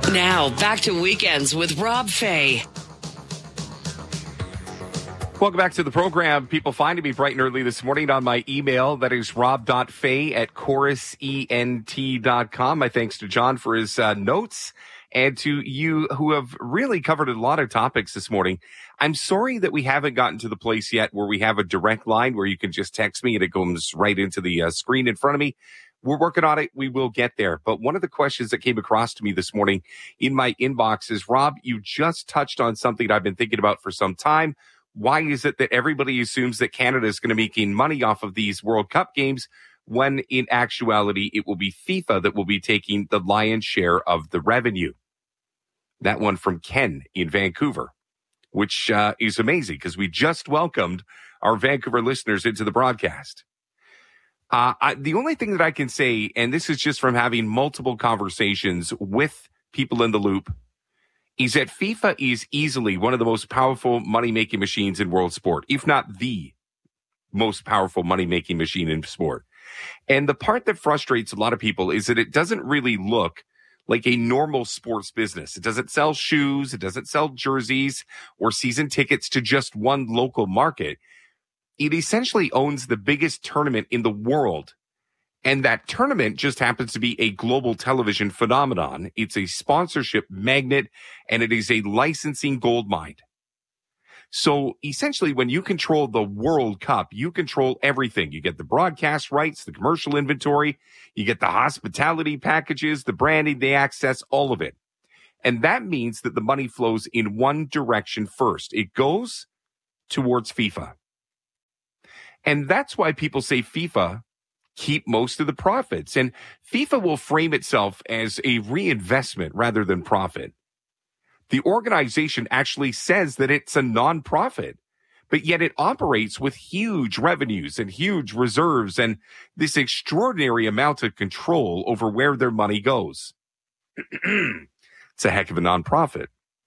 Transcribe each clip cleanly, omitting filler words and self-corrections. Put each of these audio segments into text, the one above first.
Now, back to Weekends with Rob Fay. Welcome back to the program. People finding me bright and early this morning on my email. That is rob.fay@chorusent.com. My thanks to John for his notes, and to you who have really covered a lot of topics this morning. I'm sorry that we haven't gotten to the place yet where we have a direct line where you can just text me and it goes right into the screen in front of me. We're working on it. We will get there. But one of the questions that came across to me this morning in my inbox is, Rob, you just touched on something I've been thinking about for some time. Why is it that everybody assumes that Canada is going to be making money off of these World Cup games when in actuality it will be FIFA that will be taking the lion's share of the revenue? That one from Ken in Vancouver, which is amazing because we just welcomed our Vancouver listeners into the broadcast. The only thing that I can say, and this is just from having multiple conversations with people in the loop, is that FIFA is easily one of the most powerful money-making machines in world sport, if not the most powerful money-making machine in sport. And the part that frustrates a lot of people is that it doesn't really look like a normal sports business. It doesn't sell shoes, it doesn't sell jerseys or season tickets to just one local market. It essentially owns the biggest tournament in the world. And that tournament just happens to be a global television phenomenon. It's a sponsorship magnet, and it is a licensing goldmine. So essentially, when you control the World Cup, you control everything. You get the broadcast rights, the commercial inventory, you get the hospitality packages, the branding, the access, all of it. And that means that the money flows in one direction first. It goes towards FIFA. And that's why people say FIFA keep most of the profits. And FIFA will frame itself as a reinvestment rather than profit. The organization actually says that it's a nonprofit, but yet it operates with huge revenues and huge reserves and this extraordinary amount of control over where their money goes. It's a heck of a nonprofit.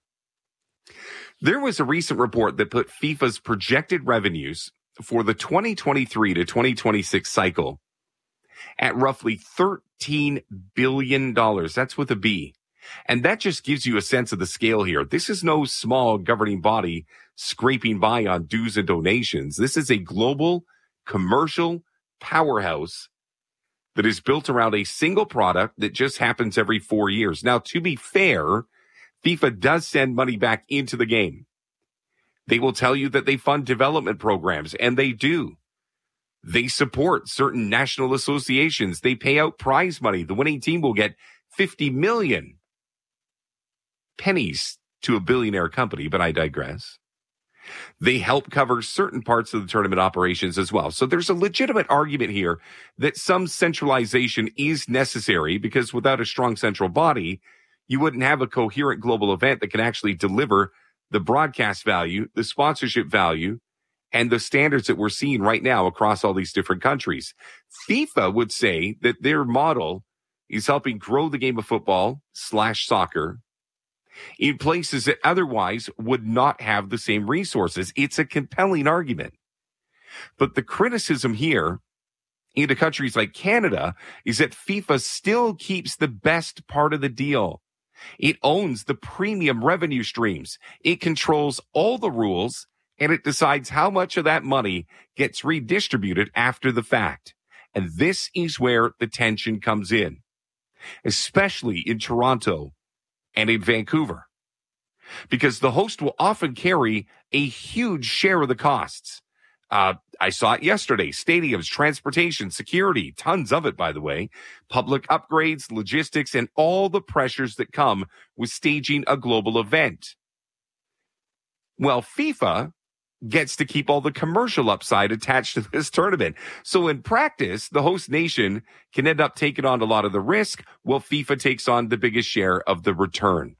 There was a recent report that put FIFA's projected revenues for the 2023 to 2026 cycle at roughly $13 billion. That's with a B. And that just gives you a sense of the scale here. This is no small governing body scraping by on dues and donations. This is a global commercial powerhouse that is built around a single product that just happens every 4 years. Now, to be fair, FIFA does send money back into the game. They will tell you that they fund development programs, and they do. They support certain national associations. They pay out prize money. The winning team will get 50 million pennies to a billionaire company, but I digress. They help cover certain parts of the tournament operations as well. So there's a legitimate argument here that some centralization is necessary, because without a strong central body, you wouldn't have a coherent global event that can actually deliver the broadcast value, the sponsorship value, and the standards that we're seeing right now across all these different countries. FIFA would say that their model is helping grow the game of football/soccer in places that otherwise would not have the same resources. It's a compelling argument. But the criticism here into countries like Canada is that FIFA still keeps the best part of the deal. It owns the premium revenue streams. It controls all the rules, and it decides how much of that money gets redistributed after the fact. And this is where the tension comes in, especially in Toronto and in Vancouver, because the host will often carry a huge share of the costs. I saw it yesterday. Stadiums, transportation, security, tons of it, by the way, public upgrades, logistics, and all the pressures that come with staging a global event. Well, FIFA gets to keep all the commercial upside attached to this tournament. So in practice, the host nation can end up taking on a lot of the risk, while FIFA takes on the biggest share of the return.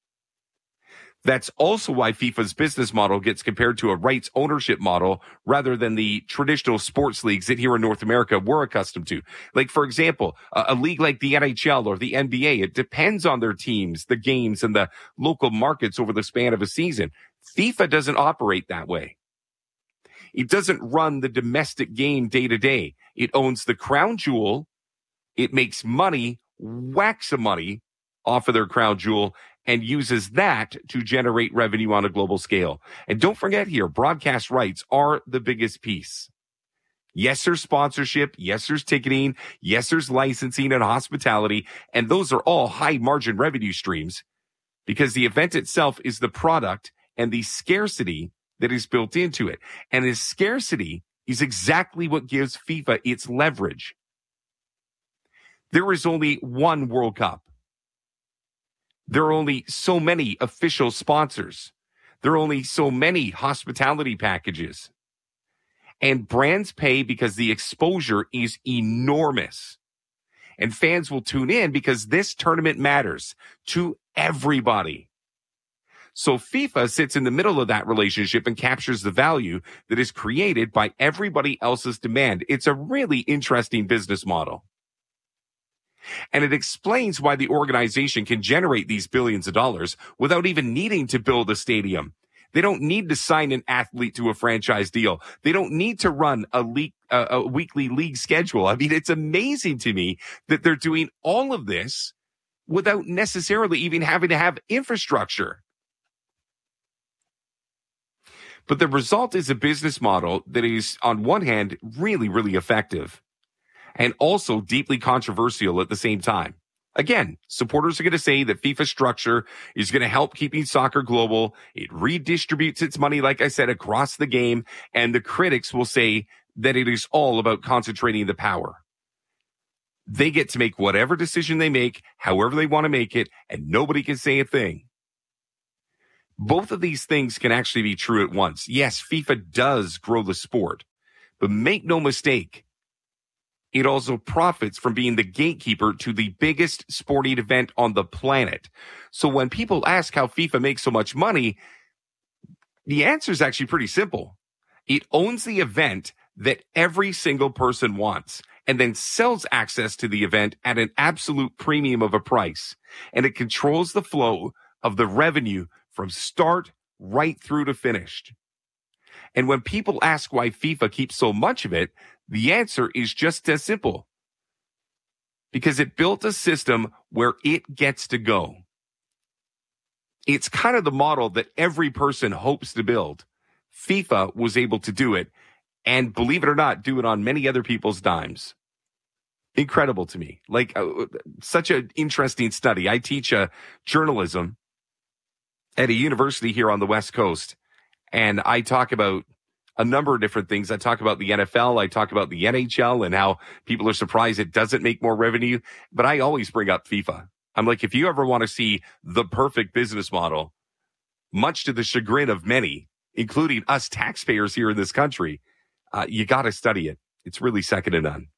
That's also why FIFA's business model gets compared to a rights ownership model rather than the traditional sports leagues that here in North America we're accustomed to. Like, for example, a league like the NHL or the NBA, it depends on their teams, the games, and the local markets over the span of a season. FIFA doesn't operate that way. It doesn't run the domestic game day to day. It owns the crown jewel. It makes money, whacks of money, off of their crown jewel and uses that to generate revenue on a global scale. And don't forget here, broadcast rights are the biggest piece. Yes, there's sponsorship. Yes, there's ticketing. Yes, there's licensing and hospitality. And those are all high margin revenue streams because the event itself is the product and the scarcity that is built into it. And this scarcity is exactly what gives FIFA its leverage. There is only one World Cup. There are only so many official sponsors. There are only so many hospitality packages. And brands pay because the exposure is enormous. And fans will tune in because this tournament matters to everybody. So FIFA sits in the middle of that relationship and captures the value that is created by everybody else's demand. It's a really interesting business model. And it explains why the organization can generate these billions of dollars without even needing to build a stadium. They don't need to sign an athlete to a franchise deal. They don't need to run a weekly league schedule. I mean, it's amazing to me that they're doing all of this without necessarily even having to have infrastructure. But the result is a business model that is, on one hand, really, really effective and also deeply controversial at the same time. Again, supporters are going to say that FIFA structure is going to help keeping soccer global. It redistributes its money, like I said, across the game. And the critics will say that it is all about concentrating the power. They get to make whatever decision they make, however they want to make it, and nobody can say a thing. Both of these things can actually be true at once. Yes, FIFA does grow the sport, but make no mistake, it also profits from being the gatekeeper to the biggest sporting event on the planet. So when people ask how FIFA makes so much money, the answer is actually pretty simple. It owns the event that every single person wants and then sells access to the event at an absolute premium of a price. And it controls the flow of the revenue from start right through to finished. And when people ask why FIFA keeps so much of it, the answer is just as simple. Because it built a system where it gets to go. It's kind of the model that every person hopes to build. FIFA was able to do it, and believe it or not, do it on many other people's dimes. Incredible to me. Like, such an interesting study. I teach journalism at a university here on the West Coast, and I talk about a number of different things. I talk about the NFL. I talk about the NHL and how people are surprised it doesn't make more revenue. But I always bring up FIFA. I'm like, if you ever want to see the perfect business model, much to the chagrin of many, including us taxpayers here in this country, you got to study it. It's really second to none.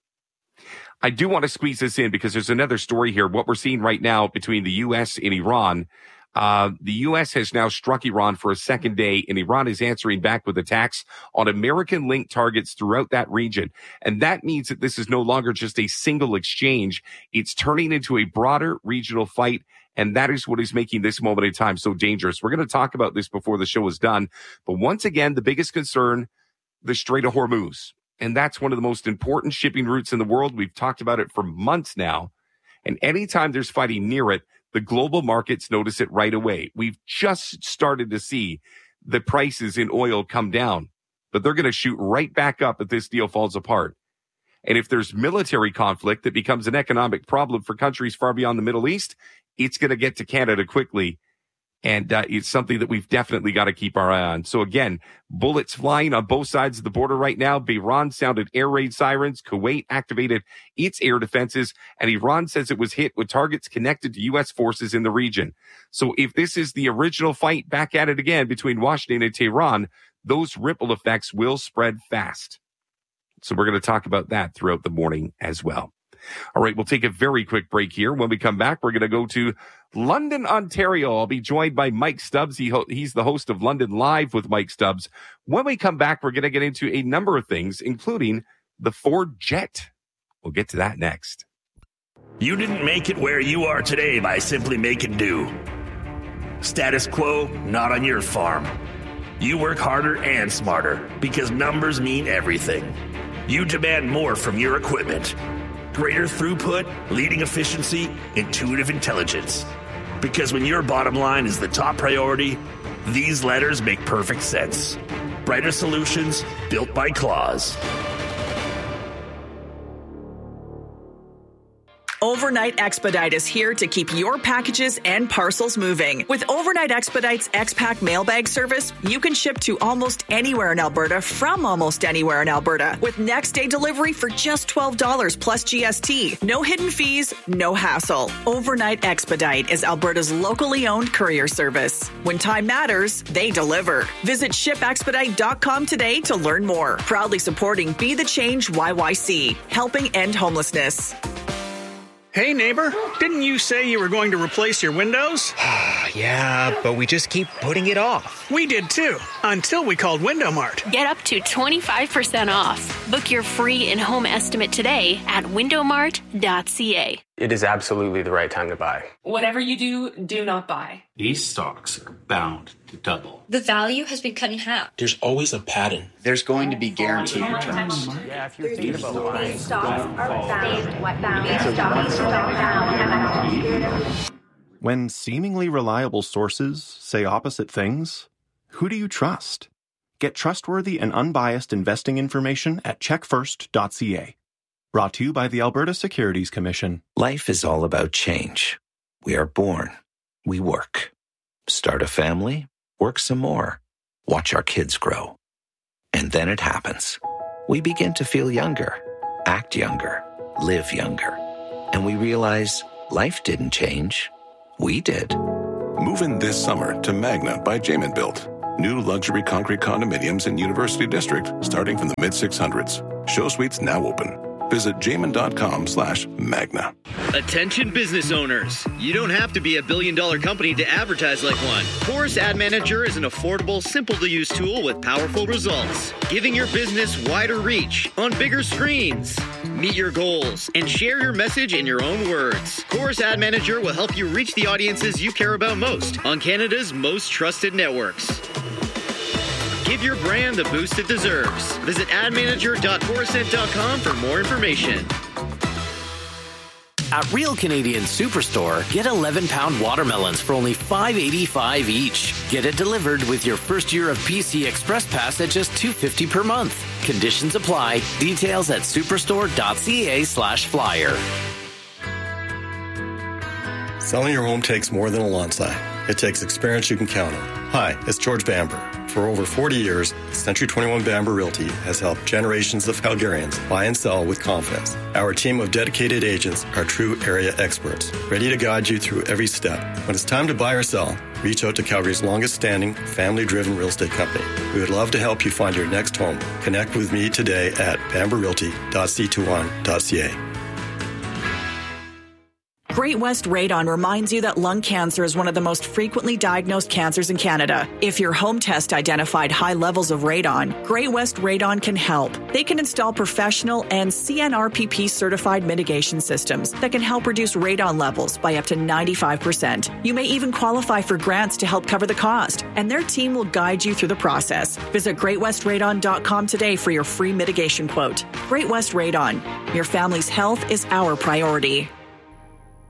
I do want to squeeze this in because there's another story here. What we're seeing right now between the U.S. and Iran. The U.S. has now struck Iran for a second day, and Iran is answering back with attacks on American-linked targets throughout that region. And that means that this is no longer just a single exchange. It's turning into a broader regional fight, and that is what is making this moment in time so dangerous. We're going to talk about this before the show is done. But once again, the biggest concern, the Strait of Hormuz. And that's one of the most important shipping routes in the world. We've talked about it for months now. And anytime there's fighting near it, the global markets notice it right away. We've just started to see the prices in oil come down, but they're going to shoot right back up if this deal falls apart. And if there's military conflict that becomes an economic problem for countries far beyond the Middle East, it's going to get to Canada quickly. And it's something that we've definitely got to keep our eye on. So again, bullets flying on both sides of the border right now. Bahrain sounded air raid sirens. Kuwait activated its air defenses. And Iran says it was hit with targets connected to U.S. forces in the region. So if this is the original fight back at it again between Washington and Tehran, those ripple effects will spread fast. So we're going to talk about that throughout the morning as well. All right, we'll take a very quick break here. When we come back, we're going to go to London, Ontario. I'll be joined by Mike Stubbs. He's the host of London Live with Mike Stubbs. When we come back, we're going to get into a number of things, including the Ford Jet. We'll get to that next. You didn't make it where you are today by simply making do. Status quo, not on your farm. You work harder and smarter because numbers mean everything. You demand more from your equipment. greater throughput, leading efficiency, intuitive intelligence. Because when your bottom line is the top priority, these letters make perfect sense. Brighter solutions built by Claws. Overnight Expedite is here to keep your packages and parcels moving. With Overnight Expedite's X-Pack mailbag service, you can ship to almost anywhere in Alberta from almost anywhere in Alberta with next day delivery for just $12 plus GST. No hidden fees, no hassle. Overnight Expedite is Alberta's locally owned courier service. When time matters, they deliver. Visit shipexpedite.com today to learn more. Proudly supporting Be the Change YYC, helping end homelessness. Hey, neighbor, didn't you say you were going to replace your windows? Yeah, but we just keep putting it off. We did too, until we called Window Mart. Get up to 25% off. Book your free in-home estimate today at windowmart.ca. It is absolutely the right time to buy. Whatever you do, do not buy. These stocks are bound to double. The value has been cut in half. There's always a pattern. There's going to be guaranteed returns. Yeah, if you're thinking about buying, When seemingly reliable sources say opposite things, who do you trust? Get trustworthy and unbiased investing information at checkfirst.ca. Brought to you by the Alberta Securities Commission. Life is all about change. We are born. We work. Start a family. Work some more. Watch our kids grow. And then it happens. We begin to feel younger, act younger, live younger. And we realize life didn't change. We did. Move in this summer to Magna by Jamin Built. New luxury concrete condominiums in University District starting from the mid-600s. Show suites now open. Visit jamin.com/magna. Attention business owners. You don't have to be a billion-dollar company to advertise like one. Chorus Ad Manager is an affordable, simple-to-use tool with powerful results, giving your business wider reach on bigger screens. Meet your goals and share your message in your own words. Chorus Ad Manager will help you reach the audiences you care about most on Canada's most trusted networks. Give your brand the boost it deserves. Visit admanager.coruscent.com for more information. At Real Canadian Superstore, get 11-pound watermelons for only $5.85 each. Get it delivered with your first year of PC Express Pass at just $2.50 per month. Conditions apply. Details at superstore.ca/flyer. Selling your home takes more than a lawn sign. It takes experience you can count on. Hi, it's George Bamber. For over 40 years, Century 21 Bamber Realty has helped generations of Calgarians buy and sell with confidence. Our team of dedicated agents are true area experts, ready to guide you through every step. When it's time to buy or sell, reach out to Calgary's longest-standing, family-driven real estate company. We would love to help you find your next home. Connect with me today at bamberrealty.c21.ca. Great West Radon reminds you that lung cancer is one of the most frequently diagnosed cancers in Canada. If your home test identified high levels of radon, Great West Radon can help. They can install professional and CNRPP certified mitigation systems that can help reduce radon levels by up to 95%. You may even qualify for grants to help cover the cost, and their team will guide you through the process. Visit greatwestradon.com today for your free mitigation quote. Great West Radon. Your family's health is our priority.